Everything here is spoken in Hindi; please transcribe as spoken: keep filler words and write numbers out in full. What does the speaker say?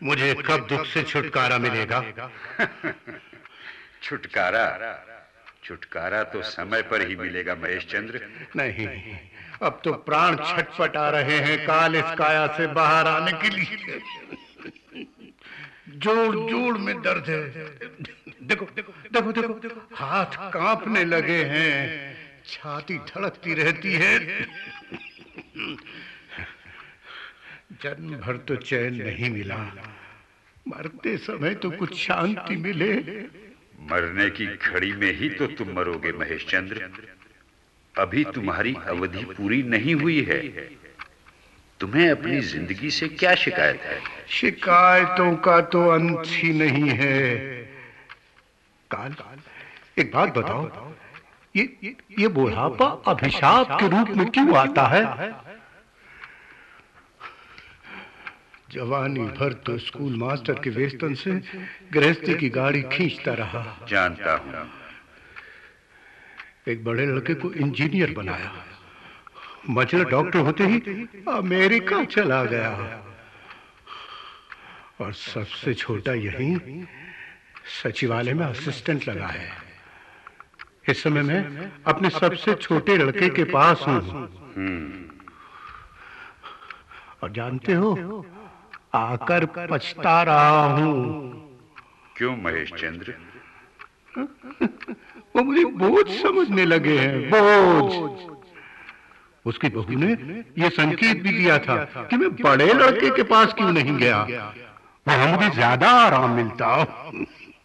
मुझे कब दुख से छुटकारा मिलेगा? छुटकारा छुटकारा तो समय पर ही मिलेगा महेश चंद्र। नहीं, अब तो प्राण छटपटा रहे हैं काल इस काया से बाहर आने के लिए। जोड़ जोड़ में दर्द है। देखो देखो देखो देखो, हाथ कांपने लगे हैं, छाती धड़कती रहती है। जन्म भर तो चैन नहीं मिला, मरते समय तो कुछ शांति मिले। मरने की घड़ी में ही तो तुम मरोगे महेश चंद्र। अभी तुम्हारी अवधि पूरी नहीं हुई है। तुम्हें अपनी जिंदगी से क्या शिकायत है? शिकायतों का तो अंत ही नहीं है। काल, एक बात बताओ, ये ये बुढ़ापा अभिशाप के रूप में क्यों आता है? जवानी भर तो स्कूल मास्टर के वेतन से गृहस्थी की गाड़ी खींचता रहा। जानता हूं। एक बड़े लड़के को इंजीनियर बनाया, मचला डॉक्टर होते ही अमेरिका चला गया, और सबसे छोटा यही सचिवालय में असिस्टेंट लगा है। इस समय मैं अपने सबसे छोटे लड़के के पास हूं। और जानते हो, आकर पछता रहा हूं। क्यों महेश चंद्र? वो मुझे बोझ समझने लगे हैं, बोझ। उसकी बहू ने यह संकेत भी दिया था कि मैं बड़े लड़के के पास क्यों नहीं गया, वहां मुझे ज्यादा आराम मिलता।